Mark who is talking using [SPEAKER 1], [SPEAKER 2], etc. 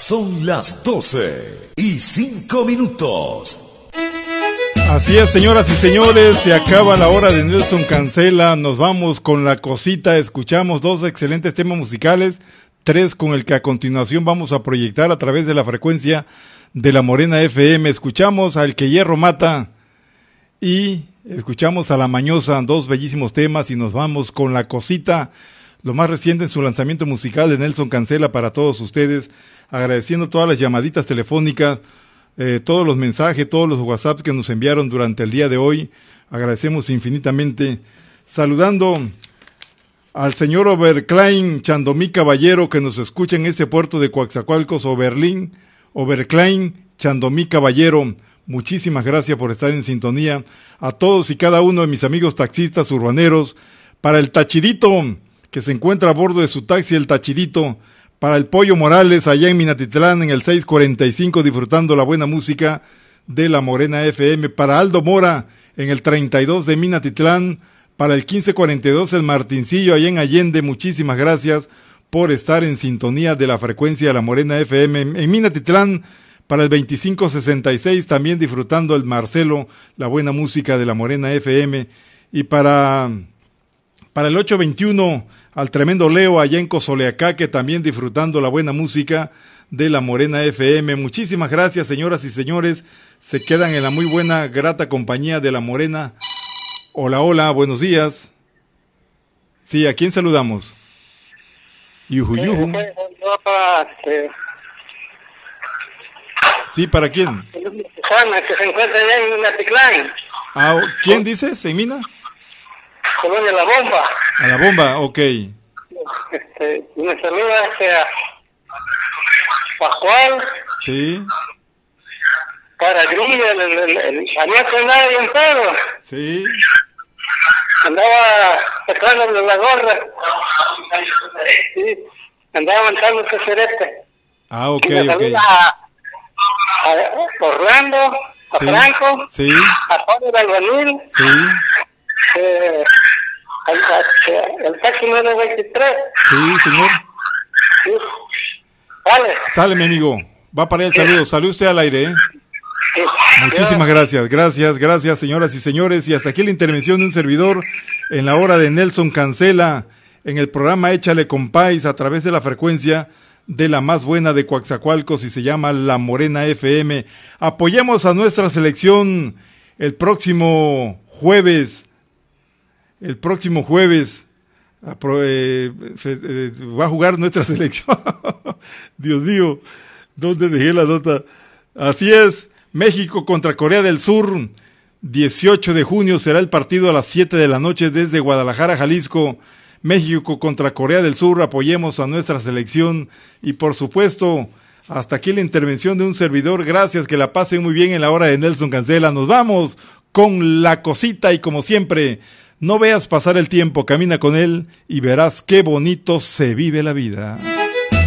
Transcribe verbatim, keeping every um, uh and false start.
[SPEAKER 1] Son las doce y cinco minutos.
[SPEAKER 2] Así es, señoras y señores, se acaba la hora de Nelson Cancela. Nos vamos con la cosita. Escuchamos dos excelentes temas musicales, tres con el que a continuación vamos a proyectar a través de la frecuencia de la Morena F M. Escuchamos a El que Hierro Mata y escuchamos a La Mañosa, dos bellísimos temas, y nos vamos con la cosita, lo más reciente en su lanzamiento musical de Nelson Cancela para todos ustedes, agradeciendo todas las llamaditas telefónicas, eh, todos los mensajes, todos los WhatsApps que nos enviaron durante el día de hoy. Agradecemos infinitamente, saludando al señor Oberklein Chandomí Caballero, que nos escucha en ese puerto de Coatzacoalcos, Oberlin, Oberklein Chandomí Caballero. Muchísimas gracias por estar en sintonía. A todos y cada uno de mis amigos taxistas urbaneros, para el Tachidito, que se encuentra a bordo de su taxi, el Tachidito, para el Pollo Morales, allá en Minatitlán, en el seiscientos cuarenta y cinco, disfrutando la buena música de la Morena F M, para Aldo Mora, en el treinta y dos de Minatitlán, para el quince cuarenta y dos, el Martincillo, allá en Allende. Muchísimas gracias por estar en sintonía de la frecuencia de la Morena F M. En Minatitlán, para el veinticinco sesenta y seis, también disfrutando el Marcelo, la buena música de la Morena F M. Y para, para el ochocientos veintiuno, al tremendo Leo, allá en Cozoleacaque, también disfrutando la buena música de la Morena F M. Muchísimas gracias, señoras y señores. Se quedan en la muy buena, grata compañía de la Morena. Hola, hola, buenos días. Sí, ¿a quién saludamos? Yuju, yuju. Sí, ¿para quién?
[SPEAKER 3] Que se encuentra allá en Minatitlán.
[SPEAKER 2] Ah, ¿quién dices, Emina?
[SPEAKER 3] Colonia La Bomba.
[SPEAKER 2] A La Bomba, ok.
[SPEAKER 3] Este, me saluda hacia Pascual.
[SPEAKER 2] Sí.
[SPEAKER 3] Para Grillo, el, el, el, el añaco andaba bien pedo.
[SPEAKER 2] Sí.
[SPEAKER 3] Andaba sacándole la gorra. Sí. Andaba avanzando ese cerete.
[SPEAKER 2] Ah, ok,
[SPEAKER 3] me
[SPEAKER 2] ok.
[SPEAKER 3] A, a Orlando, a
[SPEAKER 2] sí.
[SPEAKER 3] Franco,
[SPEAKER 2] sí.
[SPEAKER 3] a Pablo de Albanil.
[SPEAKER 2] Sí.
[SPEAKER 3] Eh, el, el taxi número veintitrés.
[SPEAKER 2] Sí, señor.
[SPEAKER 3] Sí. Vale.
[SPEAKER 2] Sale, mi amigo. Va para el saludo. Salud usted al aire, ¿eh?
[SPEAKER 3] Sí.
[SPEAKER 2] Muchísimas gracias, gracias, gracias, señoras y señores. Y hasta aquí la intervención de un servidor en la hora de Nelson Cancela, en el programa Échale Compáis, a través de la frecuencia de la más buena de Coatzacoalcos, y se llama La Morena F M. Apoyemos a nuestra selección el próximo jueves. El próximo jueves eh, eh, va a jugar nuestra selección. Dios mío, ¿dónde dejé la nota? Así es, México contra Corea del Sur, dieciocho de junio será el partido a las siete de la noche desde Guadalajara, Jalisco. México contra Corea del Sur. Apoyemos a nuestra selección. Y por supuesto, hasta aquí la intervención de un servidor. Gracias, que la pasen muy bien en la hora de Nelson Cancela. Nos vamos con la cosita, y como siempre, no veas pasar el tiempo, camina con él y verás qué bonito se vive la vida.